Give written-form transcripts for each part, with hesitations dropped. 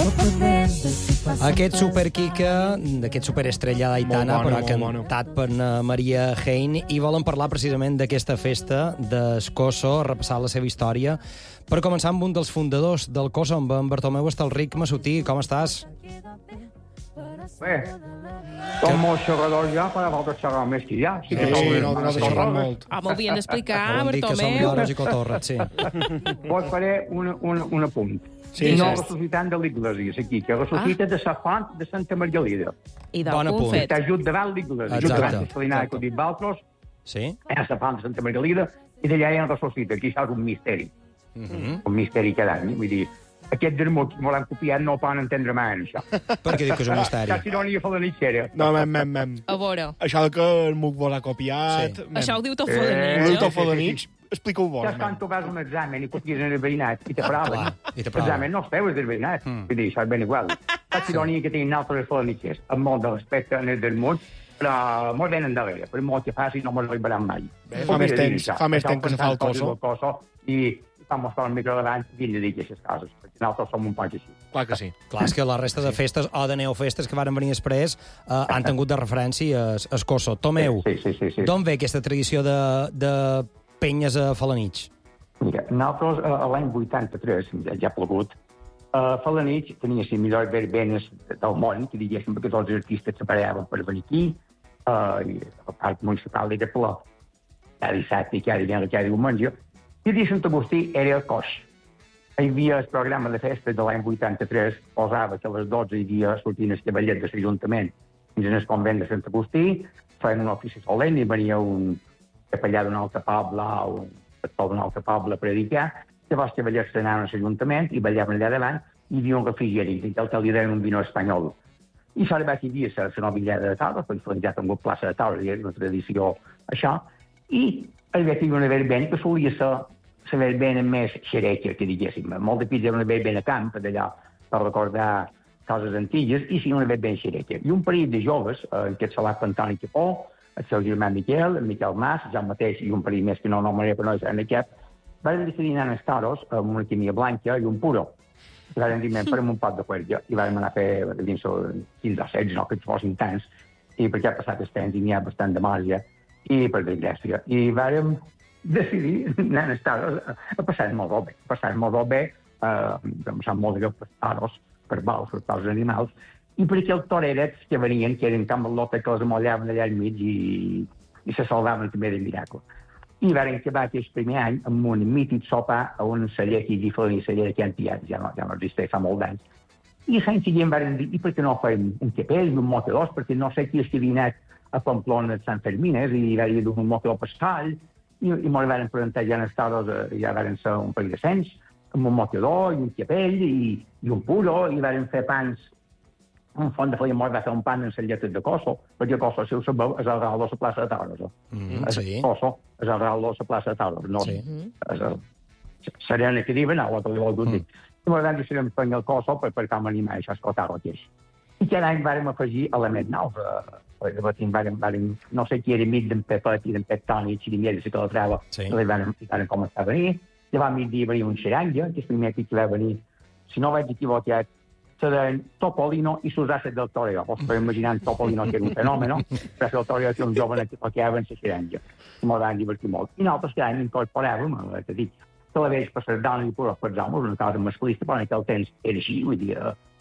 Aquest superquica, d'aquest superestrella d'Aitana, però cantat per Maria Hein, i volen parlar precisament d'aquesta festa d'Escosso, repassar la seva història. Per començar amb un dels fundadors del Coso, amb en Bartomeu Estalric Massutí. Com estàs? Bé, som molts xerradors ja, per a vosaltres xerrar més que ja. Sí, no xerrat molt. M'ho havien d'explicar, Volen dir que som Bartomeu. lloros i cotorres, sí. Vos faré un apunt. Sí, no sí. ressuscitant de l'Iglésia, aquí, que ressuscita de la font de Santa Margalida. I Bon del apunt. punt fet. Està just davant l'Iglésia, just Exacte. davant l'Escalinada que ho dit Valtros, Sí? a la font de Santa Margalida, i d'allà hi ha ressuscita. Aquí això és un misteri. Un misteri cada any. Vull dir, aquests vermuts me l'han copiat, no poden entendre mai, això. Per què diu que és un misteri? Saps ironia falanitxera? No, mem. A veure, Això que el Muc vos ha copiat... Sí. això ho diu tot Ho fodanit, diu jo? tot fa de nits. Explica-ho vos, Saps quan tu vas a un examen i copies en el veïnat i t'aproven? Clar, i t'aproven. L'examen no es feu des del veïnat. Vull dir, això és ben igual. Saps ironia que tenen altres falanitxers, amb molt de respecte en el del món, però molt ben endarrere. Per molt que faci, no me'l veran mai. Fa més temps que se fa el Coso. I fa mostrar el micro davant i ell dic aquestes coses, perquè nosaltres som un poc així. Clar que sí. Clar, és que la resta de festes o de neofestes que van venir després han tingut de referència a Escosso. Tomeu, Sí. d'on ve aquesta tradició de penyes a Falanich? Mira, nosaltres l'any 83, ja ha plogut, Falanich tenia les millors verbenes del món, que diguéssim, perquè tots els artistes s'aparellaven per venir aquí, i el parc municipal era ple, cada dissabte, cada diumenge, i el dia de Sant Agustí era el coix. Hi havia el programa de festa de l'any 83, posava que a les 12 hi havia sortint el cavallet de l'Ajuntament fins al convent de Sant Agustí, feien un ofici solemne i venia un capellà d'un altre poble o un pastor d'un altre poble a predicar. Llavors els cavallers s'anaven a l'Ajuntament i ballaven allà davant i hi havia un refrigeri, que li deien un vino espanyol. I això va aquí dia la novillada de taula, perquè ja ha tingut plaça de taula, és una tradició això, i hi va haver una verbena que solia ser la verbena més xereca, que diguéssim. Molt de fills era una verbena a camp, d'allà, per recordar coses antigues, i sí, una verbena xereca. I un parell de joves, aquest salat Antoni Capó, el seu germà Miquel, el Miquel Mas, jo mateix, i un parell més que no anomenaré, però no és en aquest, van decidir anar als toros amb una quimia blanca i un puro. I van dir, farem un pot de cuerda, i vam anar a fer dins 15 o 16, no que fossin tants, i perquè ha passat el temps i n'hi ha bastant de marge, i per desgràcia. I vàrem decidir anar als toros a passar molt bé, em sap molt greu per toros, per vols, per tots els animals, i perquè els torerets que venien, que eren com el lote que els amollaven allà al mig i se salvaven també de miracle. I vam acabar aquest primer any amb un mític sopar a un celler que hi havia Falanich, celler que ja no existeix fa molt d'anys. I l'any següent vam dir, i per què no fem un capell, un motadors, perquè no sé qui havia anat a Pamplona de Sant Fermines i hi va haver un motador pascal, i ens vam presentar ja en els toros, ja vam ser un parell de cents, amb un motador i un capell i un puro, i vam fer pans. Un font de feia molt va fer un pan en les lletres de Coso, perquè Coso, si ho sabeu, és el real de la plaça de Taules. Sí. Coso és el real de la plaça de Taules, no Sí. és el serena que diuen, no, que li vol dir. I ens vam decidir prendre el Coso per com animar això, escoltar-ho aquí. I cada any vàrem afegir elements nous. No sé qui era mig d'en Pepet i d'en Pep Toni, i Xirimiel, si que la trava, i varen començar a venir. Llavors mig dia venia un xeranga, que és el primer que va venir, si no vaig equivocat, seran Topolino i sus asset del toreo. Vos podeu imaginar Topolino, que era un fenomen, però el toreo era un jove que toquava en la xeranga. I m'ho van divertir molt. I nosaltres cada any incorporàvem, que dic, te la veig per les dones i per els homes, una cosa masclista, però en aquell temps era així, vull dir,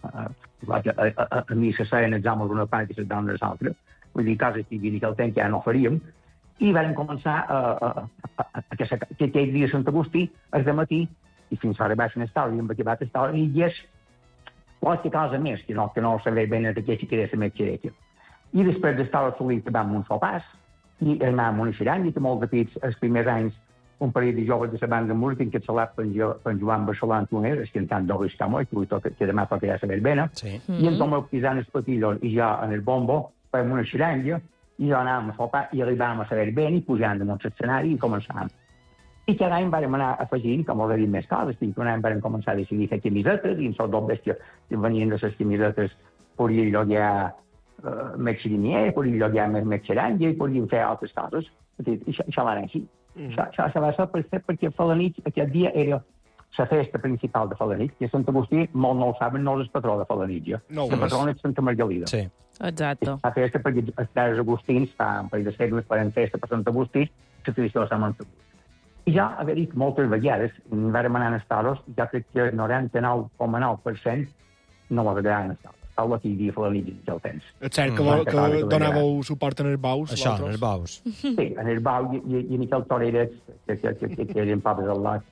a mi se feien els homes una part i les dones l'altra, vull dir, coses que en aquell temps ja no faríem, i vam començar que aquell dia de Sant Agustí, el de matí, i fins a arribar a l'estada, i hem acabat l'estada, i és qualque cosa més, que no sabia ben de què si queria ser més xereca. I després d'estar assolit que vam un sopars, i anàvem a una xeranga, i molt de pits, els primers anys, un parell de joves de la banda de música, que salat per en Joan Barcelà Antonés, el cantant d'Oris Camó, que demà tocarà la verbena, i en Tomeu Pisant els patillos i jo en el bombo, fèiem una xeranga, i jo anàvem a sopar, i arribàvem a la verbena, i pujant en l'escenari, i començàvem. I cada any vam anar afegint, com us he dit, més coses. Un any vam començar a decidir fer camisetes, i en sort dos bèsties que venien de les camisetes podien llogar més xirimier, podien llogar més xeranga, i podien fer altres coses. Això va anar així. Això va ser perquè Falanich aquest dia era la festa principal de Felanitx, que a Sant Agustí, molt no ho saben, no és el patró de Felanitx. No, la patrona és Santa Margalida. Sí. Exacte. La festa, perquè els pares agustins fa un parell de segles farem festa per Sant Agustí, la tradició de Sant Agustí. I ja, haver-hi moltes vegades, vam anar a Estaros, ja crec que el 99,9% no m'agradaran a Estaros. Taula que hi havia Felanitx ja el tens. És cert que donàveu suport en els baus? Això, en els baus. Sí, en el bau i Miquel Toreres, que eren pobres al lat,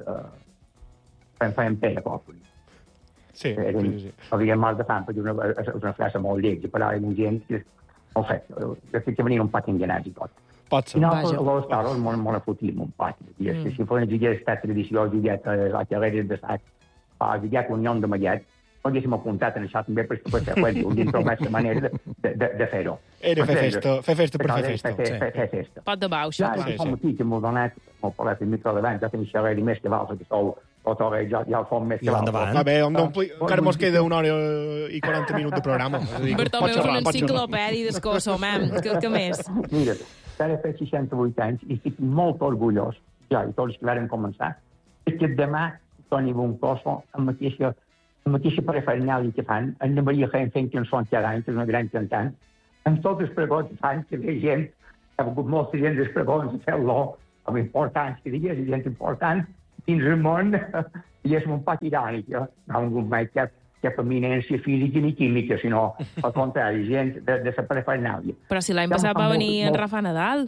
feien pena poble. Sí. Havien mort de fam, perquè una frase molt lletja, però hi havia gent que, molt fet, que venien un poc enganats i tot. Pot ser. I nosaltres, a l'Estaros, molt fotíem un poc. Si fos aquesta tradició, jugat a carreres de sac, jugat a Unió de Mallet, no haguéssim apuntat en això també per fer dintre la manera de fer-ho. Era fer festa per fer festa. Fer festa. Pot de bau, això, clar. Ja, com aquí, que m'ho donat, m'ho parlat el micro davant, ja tenim xerrar més que vals, que sou, ja el fom més que vals. A veure, encara mos queda 1 hora i 40 minuts de programa. Bartomeu és una enciclopèdia d'Escosso, mam. Què més? Mira, ara fa 68 anys i estic molt orgullós, ja, i tots que varen començar, que demà tenim un coso amb mateixa parafernàlia que fan, en la Maria Jaén fent cançons cada any, que és una gran cantant, amb tots els pregons que fan, que ve gent, ha hagut molta gent dels pregons a fer-lo, amb importància, digues, gent important, dins el món, i és un poc irònic, no ha hagut mai cap eminència física ni química, sinó, al contrari, gent de la parafernàlia. Però si l'any passat va venir en Rafa Nadal.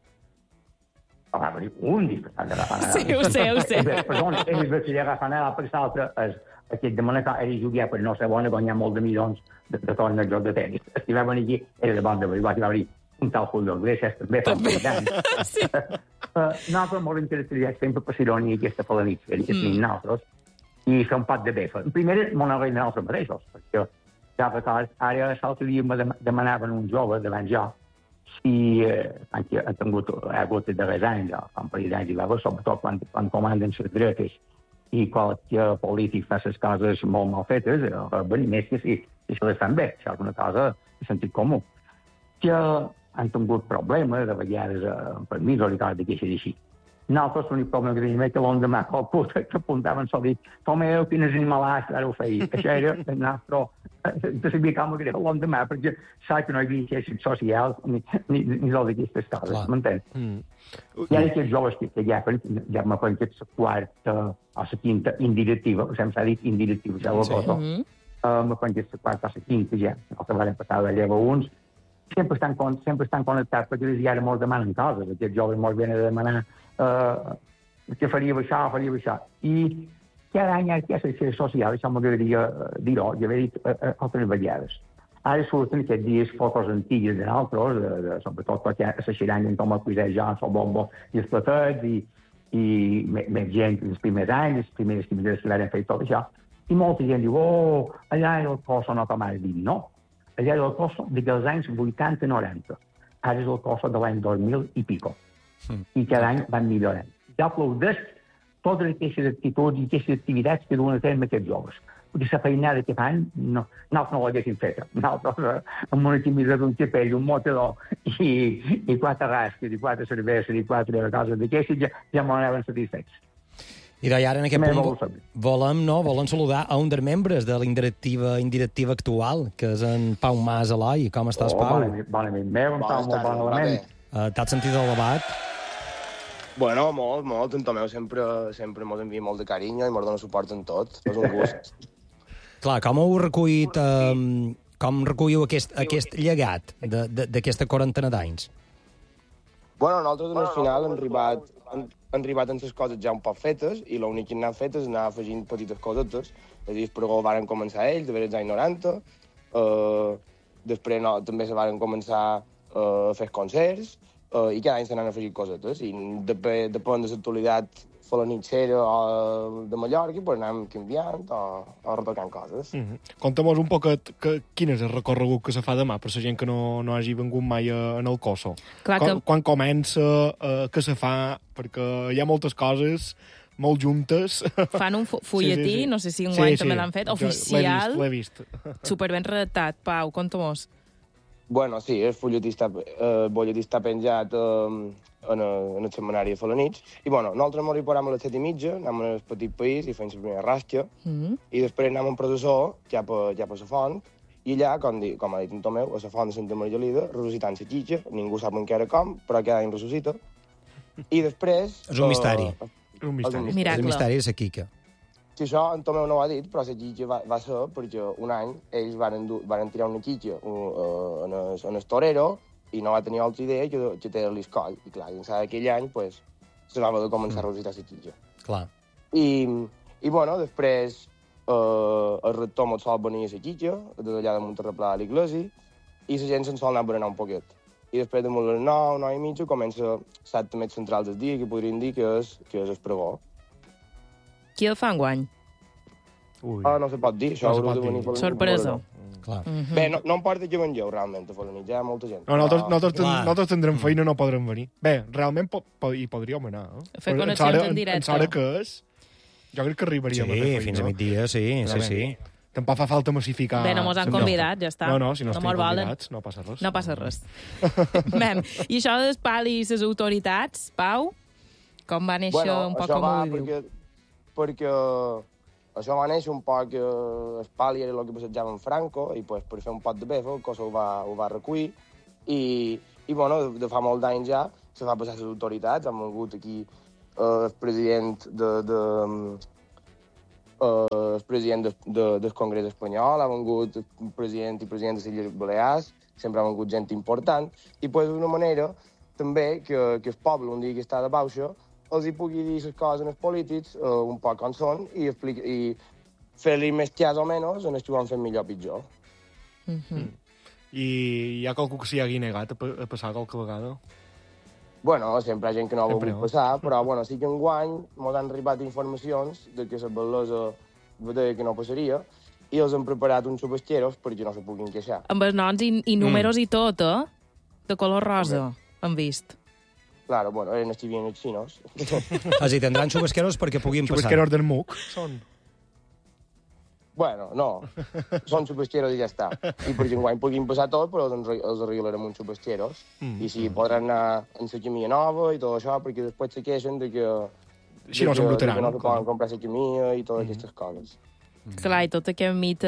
Va venir un disfressat de Rafa Nadal. Sí, ho sé. Perdó, el vestit de Rafa Nadal, per l'altre, aquest de Manacà era jugar per no ser bona, guanyar molt de milions de torn al joc de tenis. Si va venir aquí, era de bon de veritat, va venir un tal Julio Iglesias, també fa un tant. Nosaltres molt interessats sempre per Cironi i aquesta Felanitx, que tenim nosaltres, i fer un pot de befa. Primer, m'ho n'arreglen nosaltres mateixos, perquè ja record, ara l'altre dia me demanaven un jove davant jo, si ha hagut de darrers anys, fa un parell d'anys, sobretot quan comanden les dretes, i qualque polític fa les coses molt mal fetes, més que si se les fan bé, això és una cosa de sentit comú. Que han tingut problemes, de vegades amb permisos i coses d'aquestes així. Nosaltres l'únic problema que tenim és que l'endemà qualcú que apuntaven s'ho dit, Tomeu, quines animalats, ara ho feia. Això era el nostre... De saber com era l'endemà, perquè sap que no hi havia xarxes socials ni d'aquestes coses, m'entens? I ara aquests joves que ja m'ha penjat la quarta o la quinta indirectiva, sempre s'ha dit indirectiva, ja ho cosa, m'ha penjat la quarta o la quinta ja, el que van passar de lleva uns, sempre estan connectats, perquè des d'ara molts demanen coses, aquests joves molt venen a demanar que faria això, i cada any hi ha xarxes socials, això m'agradaria dir-ho, i haver dit altres vegades. Ara surten aquests dies fotos antigues de nosaltres, sobretot perquè a la Xiranya en Tomàs Cuisat ja el bombo i els platets, i més gent dels primers anys, les primeres activitats que l'han fet tot això, i molta gent diu, allà era el coso, no com ara dit, no. Allà era el coso dels anys 80-90. Ara és el coso de l'any 2000 i pico. I cada any van millorant. Ja aplaudeix totes aquestes actituds i aquestes activitats que duen a terme aquests joves. Perquè la feinada que fan, nosaltres no l'haguéssim fet. Nosaltres, amb una camisa d'un capell, un motador, i 4 rasques, i 4 cerveses, i 4 coses d'aquestes, ja m'ho anaven satisfets. I ara en aquest punt volen saludar a un dels membres de la indirectiva actual, que és en Pau Mas Eloi. Com estàs, Pau? Bon amic meu, en Pau, molt bon element. T'has sentit elevat? Bueno, molt. En Tomeu sempre mos envia molt de carinyo i mos dona suport en tot. És un gust. Clar, com recolliu aquest llegat d'aquesta quarantena d'anys? Bueno, nosaltres al final hem arribat amb les coses ja un poc fetes i l'únic que hem fet és anar afegint petites cosetes. És a dir, el pregó varen començar ells, de als anys 90, després també se varen començar a fer concerts, i cada any s'han afegit cosetes. I depèn de l'actualitat felanitxera o de Mallorca, pues anem canviant o retocant coses. Conta'm un poc quin és el recorregut que se fa demà per la gent que no hagi vengut mai en el Coso. Quan comença, què se fa, perquè hi ha moltes coses molt juntes. Fan un fulletí, sí. No sé si un guany també l'han fet, oficial. L'he vist. Superben redactat. Pau, conta-mos. Bueno, sí, el butlletí està penjat en el setmanari de Felanitx. I, bueno, nosaltres ens reparem a les 7:30, anem al petit país i fem la primera rasca, i després anem en processó cap a la font, i allà, com ha dit en Tomeu, a la font de Santa Margalida, ressuscitant la xitxa, ningú sap encara com, però cada any ressuscita. I després... És un misteri. Un misteri. És el misteri de la Quica. Si això en Tomeu no ho ha dit, però la xitxa va ser perquè un any ells van tirar una xitxa en el torero i no va tenir altra idea que té l'escoll. I clar, dins d'aquell any, pues, se va haver de començar a recitar la xitxa. Clar. I bueno, després el rector mos sol venir a la xitxa, des d'allà de Monterreplà a l'església, i la gent se'n sol anar a berenar un poquet. I després de les 9, 9 i mitja, comença l'acte més central del dia, que podríem dir que és el pregó. Qui el fa enguany? No se pot dir, això No se haurà pot de venir... dir. Sorpresa. Clar. Bé, no em porta que vengeu, realment, a Felanitx, hi ha molta gent. No, nosaltres tindrem feina, no podrem venir. Bé, realment hi podríem anar. Fer connexions en directe. En sort que és, jo crec que arribaríem a fer feina. Sí, fins a migdia, sí. Tampoc fa falta massificar... Bé, no mos han convidat, ja està. No, si no estem convidats, no passa res. No passa res. Mem, i això dels pali i les autoritats, Pau, com va néixer un poc com ho viu? Perquè això va néixer un poc... El pali era el que passejava en Franco, i pues, per fer un pot de befa el cos ho va recollir, i bueno, de fa molt d'anys ja se va passar a les autoritats. Han vingut aquí el president del Congrés espanyol, ha vingut el president i president de les Illes Balears, sempre ha vingut gent important, i pues, d'una manera també que el poble, un dia que està de baixa, els hi pugui dir les coses als polítics un poc com són i fer-li més cas o menys en el que ho han fet millor o pitjor. I hi ha qualcú que s'hi hagi negat a passar qualque vegada? Bueno, sempre hi ha gent que no ha volgut passar, però bueno, sí que enguany ens han arribat informacions de que la bellesa deia que no passaria i els han preparat uns xubasqueros perquè no se puguin queixar. Amb els noms i números i tot, de color rosa, hem vist. Claro, bueno, eren els que havien els xinos. Així, tindran xubasqueros perquè puguin passar. Xubasqueros del MUC són? Bueno, no. Són xubasqueros i ja està. I perquè enguany puguin passar tot, però els arreglarem uns xubasqueros. I sí, podran anar en la camia nova i tot això, perquè després se queixen de que... Si no s'embrutaran. Que no se poden comprar la camia i totes aquestes coses. Clar, i tot aquest mite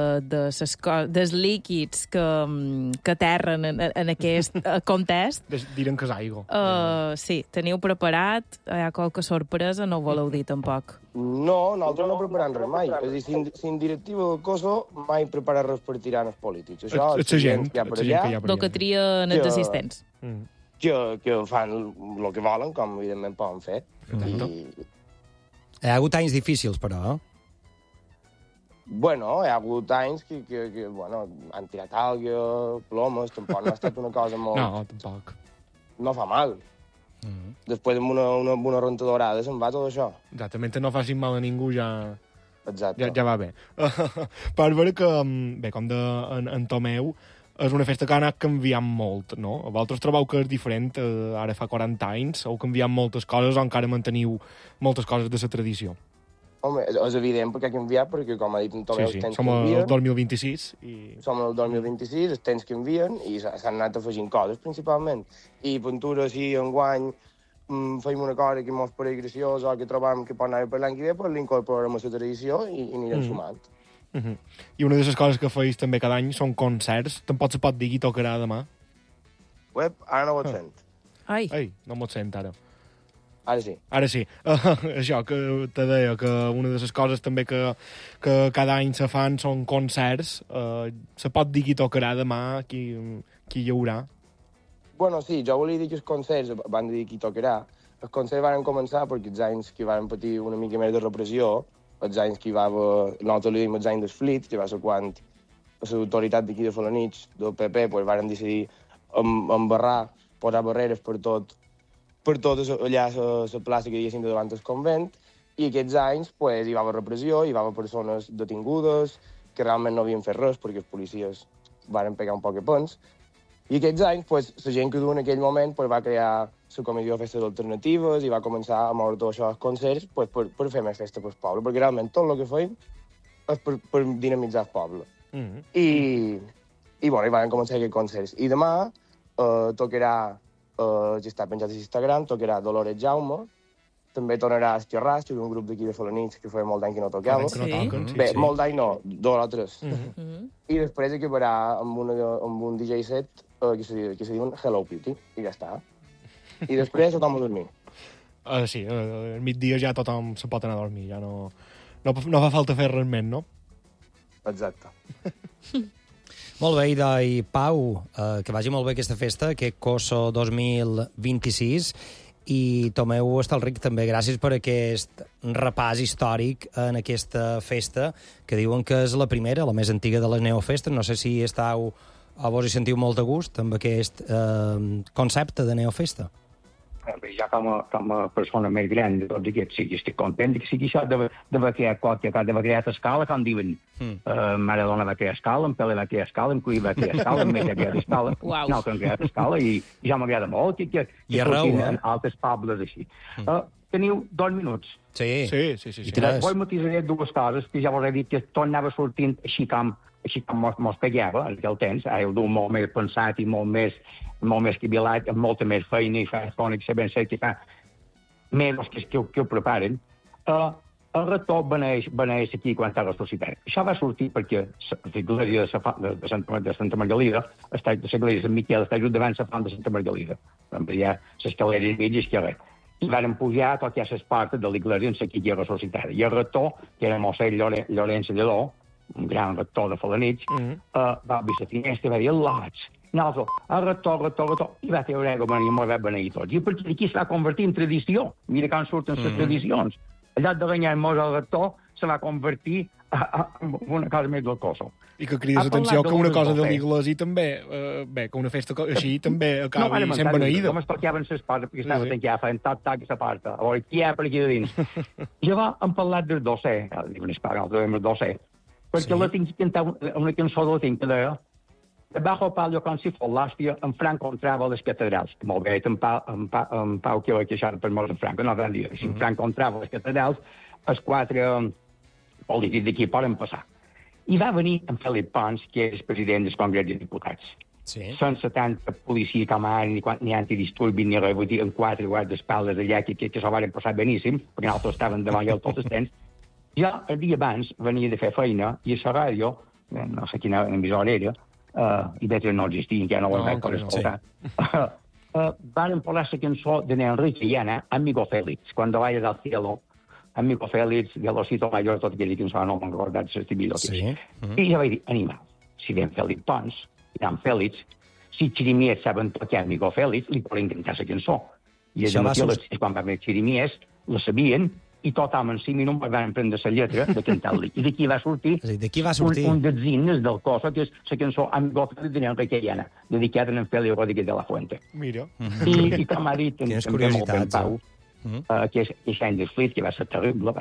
dels líquids que aterren en aquest context... Diren que és aigua. Sí, teniu preparat? Hi ha qualque sorpresa? No ho voleu dir, tampoc? No, nosaltres no preparem res mai. És a dir, sin directiva del COSO mai prepara res per tirar els polítics. Això és la gent que hi ha per allà. El que trien els assistents. Que fan el que volen, com evidentment poden fer. Hi ha hagut anys difícils, però, Bueno, hi ha hagut anys que bueno, han tirat algues, plomes, tampoc no ha estat una cosa molt... No, tampoc. No fa mal. Després amb una rentadorada se'n va tot això. Exactament, no facin mal a ningú ja... Exacte. Ja va bé. Per veure que, bé, com en Tomeu, és una festa que ha anat canviant molt, no? Vosaltres trobeu que és diferent, ara fa 40 anys, heu canviat moltes coses o encara manteniu moltes coses de la tradició? Home, és evident perquè ha canviat, perquè, com ha dit en Tomeu, els temps canvien. Som el 2026. Som el 2026, els temps canvien i s'han anat afegint coses, principalment. I Ventura, si enguany feim una cosa que mos pareix graciosa o que trobam que pot anar per l'any que ve, doncs l'incorporarem a la tradició i anirem sumant. I una de les coses que feis també cada any són concerts. Tampoc se pot dir qui tocarà demà. Ara no ho sent. Ai, no m'ho sent ara. Ara sí. Això que te deia, que una de les coses també que cada any se fan són concerts. Se pot dir qui tocarà demà, qui hi haurà? Bueno, sí, jo volia dir que els concerts van dir qui tocarà. Els concerts van començar perquè els anys que van patir una mica més de repressió, els anys que hi va haver, nosaltres li diem els anys dels flits, que va ser quan l'autoritat d'aquí de Felanitx, del PP, pues, van decidir embarrar, posar barreres per tot allà a la plaça que diguéssim de davant del convent, i aquests anys pues, hi va haver repressió, hi va haver persones detingudes que realment no havien fet res perquè els policies van pegar un poc de pens, i aquests anys pues, la gent que du en aquell moment pues, va crear la comissió de festes alternatives i va començar a moure tot això als concerts pues, per fer més festa pel poble, perquè realment tot el que feim és per dinamitzar el poble. I van començar aquests concerts. I demà tocarà, ja està penjat a Instagram, tocarà Dolores Jaume, també tornarà a Esquerràs, que és un grup d'aquí de Felanitx que feia molt d'any que no tocava. Bé, molt d'any no, 2 o 3. I després acabarà amb un DJ set que se diuen Hello Kitty, i ja està. I després tothom a dormir. Sí, al migdia ja tothom se pot anar a dormir, ja no fa falta fer res més, no? Exacte. Molt bé, Ida i Pau, que vagi molt bé aquesta festa, aquest Coso 2026, i Tomeu Estalric, també gràcies per aquest repàs històric en aquesta festa, que diuen que és la primera, la més antiga de les neofestes. No sé si estàu a vos hi sentiu molt de gust amb aquest concepte de neofesta. Ja com a persona més gran de tots aquests, sí, estic content que sigui això d'haver creat qualque cosa, d'haver creat escala, com diuen. Maradona va crear escala, en Pelé va crear escala, en Cuí va crear escala, en Messi va crear escala, no, que han creat escala, i ja m'agrada molt que en altres pobles així. Teniu 2 minuts. Sí. Vull matisaré 2 coses, que ja vos he dit que tot anava sortint així com mos pegava en aquell temps, ara ho du molt més pensat i molt més quibilat, amb molta més feina i fa estona que sabem ser que fa mesos que ho preparen. El rector beneix aquí quan està ressuscitat. Això va sortir perquè l'església de Santa Margalida, l'església de Sant Miquel, està just davant la font de Santa Margalida. Hi ha l'escalera i mig esquerra. I van pujar tot i a les portes de l'església en la quilla ressuscitada. I el rector, que era mossèn Llorenç Lledó, un gran rector de Felanitx, va obrir la finestra i va dir al·lots. Nosaltres, el rector, i va treure aigua i m'ho va beneir tots. I perquè aquí es va convertir en tradició. Mira com surten les tradicions. Al lloc de renyar-nos el rector, se va convertir en una cosa més del Coso. I que crides atenció que una cosa de l'església també, que una festa així també acabi sent beneïda. Com es tocaven les portes, perquè estava tancat, feien toc a la porta. A veure, qui hi ha per aquí de dins? Llavors hem parlat del docer, diuen el docer, perquè la tinc cantar una cançó de la tinc que deia «Debajo palio con si fos l'hòstia, en Franco entrava a les catedrals». Molt bé, en Pau que va queixar per molts en Franco, no van dir. Si en Franco entrava a les catedrals, els 4 polítics d'aquí poden passar. I va venir en Felip Pons, que és president del Congrés de Diputats. Sense tanta policia com ara, ni antidisturbi, ni res, vull dir, en 4 guardaespaldes allà que s'ho van passar beníssim, perquè nosaltres estàvem davant ja tots els temps. Ja el dia abans venia de fer feina i a la ràdio, no sé quina emissora era, i d'altres no existien, que ja no ho vaig poder escoltar, van parlar la cançó de Enrique Llana, Amigo Félix, quan vayas al cielo, Amigo Félix, de l'Osito Mayor, tot aquella cançó, no m'han recordat l'estimil. I ja vaig dir, animal, si ven Felip Pons, i en Félix, si Xirimies saben tocar Amigo Félix, li poden cantar la cançó. I quan va haver Xirimies, la sabien, i tothom en 5 minuts van prendre la lletra de cantar-li. I d'aquí va sortir un dels himnes del Coso, que és la cançó Amigo Félix de Enrique Llana, dedicada a en Félix Rodríguez de la Fuente. Mira. I com ha dit també molt ben Pau, que és any d'esflit, que va ser terrible.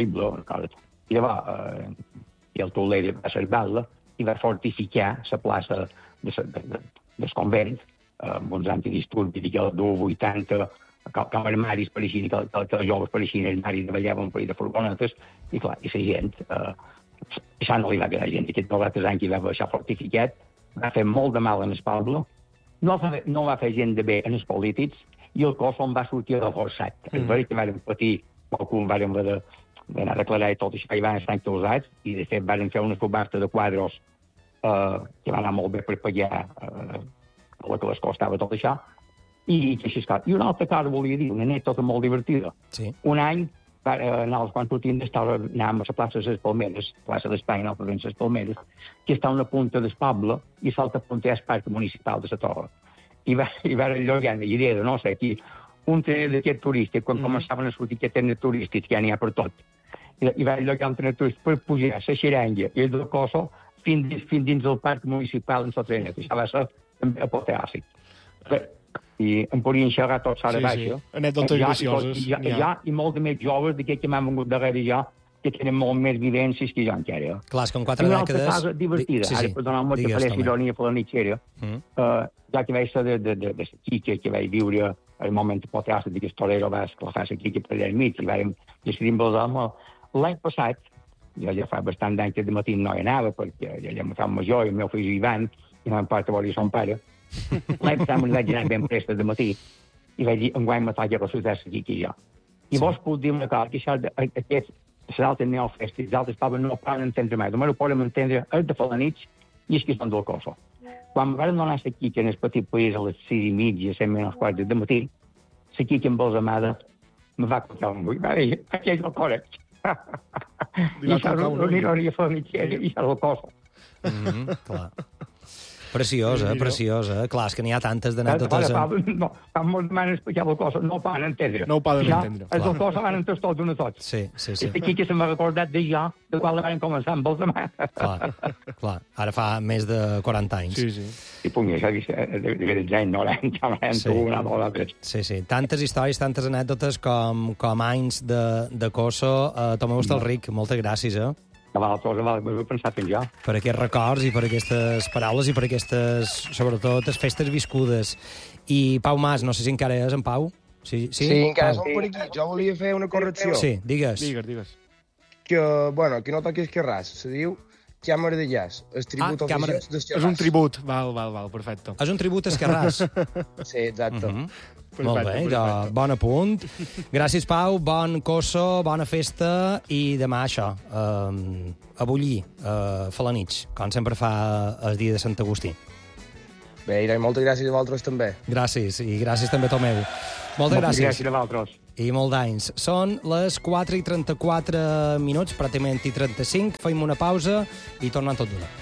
I llavors, el Toler va salvar-la i va fortificar la plaça del convent, amb uns antidisturbis, del 80, com armaris pareixien, que els joves pareixien armaris, treballaven per de furgonetes, i clar, i la gent, això no li va agradar a gent. Aquest 3 anys que va baixar fortificat, va fer molt de mal en el poble, no va fer gent de bé en els polítics, i el cos on va sortir reforçat. És veritat que vàrem patir, qualcun vàrem d'anar a declarar tot això, i van estar encausats, i de fet vàrem fer una subhasta de quadros que va anar molt bé per pagar el que les costava tot això, i així és clar. I una altra cosa volia dir, una anècdota molt divertida. Un any, quan sortim anàvem a la plaça de les Palmeres, plaça d'Espanya, no, província de les Palmeres, que està a una punta del poble, i l'altra punta és parc municipal de la Torre. I va llogar una idea de, no sé, aquí, un tren d'aquest turístic, quan començaven a sortir aquest tren turístic, que ja n'hi ha per tot, i va llogar un tren turístic per pujar a la xeranga i el del Coso fins dins del parc municipal en la trenet. Això va ser apoteòsic. I em podien xerrar tots a la baixa. Anècdotes gracioses. I molt més joves d'aquests que m'han vengut darrere ja, que tenen molt més vivències que jo encara. Clar, és que en 4 dècades... Una altra cosa divertida, ara perdoneu-me que faré ironia felanitxera, ja que vaig ser de Quique, que vaig viure al moment de potràs de que el torero va esclafar la Quique per allà al mig, i vam decidir amb els homes. L'any passat, jo ja fa bastant d'anys que de matí no hi anava, perquè ja me fa major, i el meu fill Ivan, i anàvem part a veure son pare. L'any passat me'n vaig anar ben presta de matí i vaig dir, enguany me toca la ciutat aquí jo. I vos puc dir una cosa, que això, aquests altres neofestes, els altres pobles no poden entendre mai. Només ho podem entendre els de Falanich i els que són del Coso. Quan vam donar la quica en el petit país a les 6:30, 7 menys quarts de matí, la quica amb els amada me va contar un buit. Va dir, aquí és el correcte. I això no Falanich, i això és el Coso. Clar. Preciosa, preciosa. Clar, és que n'hi ha tantes d'anècdotes. No, quan mos demanen explicar la cosa, no ho poden entendre. No ho poden entendre. Els del Coso van entendre tots d'una tots. Sí. I aquí que se m'ha recordat de jo, de quan van començar amb els demà. Clar. Ara fa més de 40 anys. Sí. I puny, això de ja una dona. Sí. Tantes històries, tantes anècdotes com anys de Coso. Tomeu Hostalric, moltes gràcies, M'ho he pensat en jo. Per aquests records i per aquestes paraules i per aquestes, sobretot, festes viscudes. I Pau Mas, no sé si encara és en Pau? Sí, encara som per aquí. Jo volia fer una correcció. Sí, digues. Que no toqui Esquerràs. Se diu Càmera de Jazz. El tribut oficial d'Esquerràs. És un tribut. Val, perfecte. És un tribut a Esquerràs. Sí, exacte. Molt bé, bon apunt. Gràcies, Pau, bon Coso, bona festa, i demà això, a bullir, Falanich, com sempre fa el dia de Sant Agustí. Bé, i moltes gràcies a vosaltres també. Gràcies, i gràcies també a Tomeu. Moltes gràcies. Gràcies a vosaltres. I molt d'anys. Són les 4:34 minuts, pràcticament i 35. Feim una pausa i tornem tot d'una.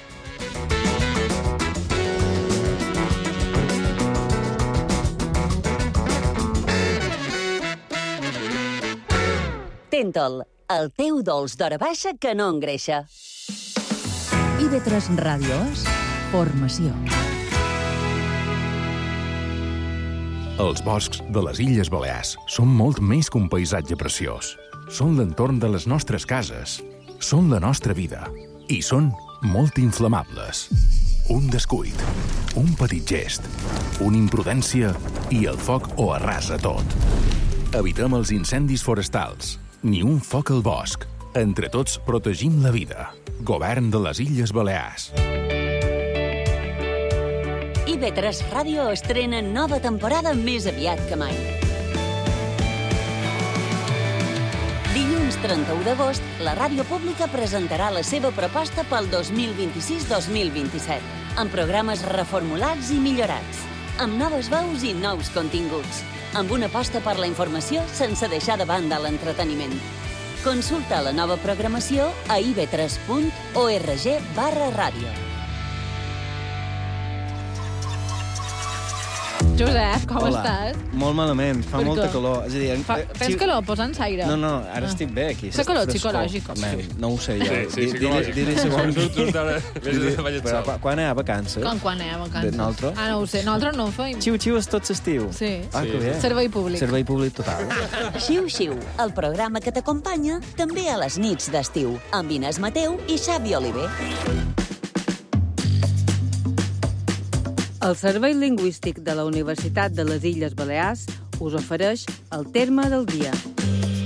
Tentol, el teu dolç d'hora baixa que no engreixa. IB3 Ràdio és formació. Els boscs de les Illes Balears són molt més que un paisatge preciós. Són l'entorn de les nostres cases, són la nostra vida i són molt inflamables. Un descuit, un petit gest, una imprudència i el foc ho arrasa tot. Evitem els incendis forestals. Ni un foc al bosc. Entre tots protegim la vida. Govern de les Illes Balears. IB3 Ràdio estrena nova temporada més aviat que mai. Dilluns 31 d'agost, la ràdio pública presentarà la seva proposta pel 2026-2027, amb programes reformulats i millorats, amb noves veus i nous continguts, amb una aposta per la informació sense deixar de banda l'entreteniment. Consulta la nova programació a ib3.org/ràdio. Josep, com estàs? Molt malament, fa molta calor. És a dir, tens calor? Posa'ns aire. No, ara estic bé aquí. Fa calor psicològic. No ho sé, jo. Sí, Però quan hi ha vacances? Quan hi ha vacances? Nosaltres? No ho sé, nosaltres no ho feim. Xiu-xiu és tot l'estiu. Sí. Que bé. Servei públic. Servei públic total. Xiu-xiu, el programa que t'acompanya també a les nits d'estiu, amb Inés Mateu i Xavi Oliver. El Servei Lingüístic de la Universitat de les Illes Balears us ofereix el terme del dia.